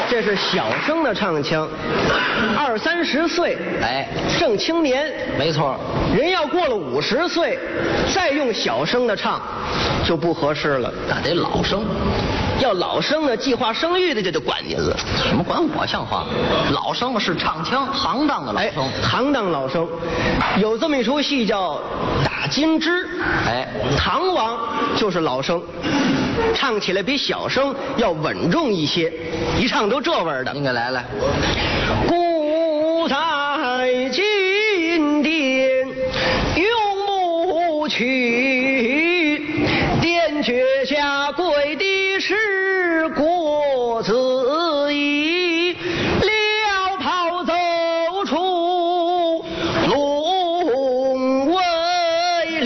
这是小生的唱腔，20、30岁， 哎， 正青年， 没错。 人要过了50岁，再用小生的唱，就不合适了。 那得老生。 要老生呢，计划生育的这就管您了。 什么管我像话？老生是唱腔行当的老生， 行当老生。有这么一出戏叫《打金枝》，唐王就是老生，唱起来比小生要稳重一些，一唱都这味儿的。 您给来。 故在金殿永不去，殿脚下跪的是郭子仪，撩袍走出龙威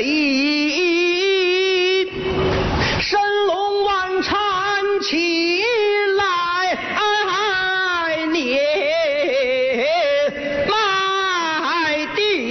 里，神龙万缠起来年迈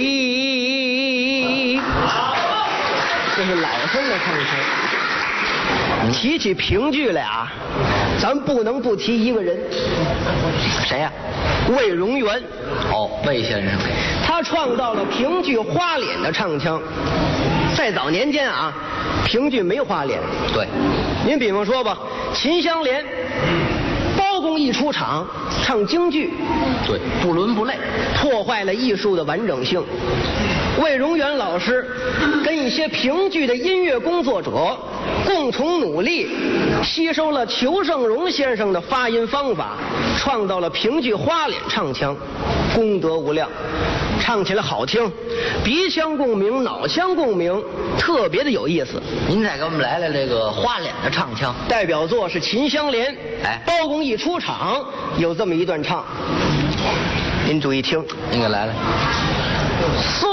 地。这是老生的唱腔。提起评剧来啊，咱不能不提一个人。 谁呀？ 魏荣元。 哦，魏先生。 他创造了评剧花脸的唱腔。在早年间啊，评剧没花脸。 对。 您比方说吧，秦香莲、包公一出场唱京剧， 对，不伦不类， 破坏了艺术的完整性。魏荣元老师跟一些评剧的音乐工作者共同努力，吸收了裘盛戎先生的发音方法，创造了评剧花脸唱腔，功德无量，唱起来好听，鼻腔共鸣、脑腔共鸣，特别的有意思。 您再给我们来这个花脸的唱腔， 代表作是《秦香莲》，包公一出场有这么一段唱，您注意听， 您给来。 虽